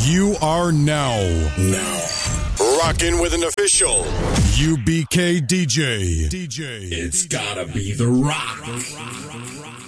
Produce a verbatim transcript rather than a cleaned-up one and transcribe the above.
You are now, now rocking with an official U B K D J. D J. It's gotta be The Rock.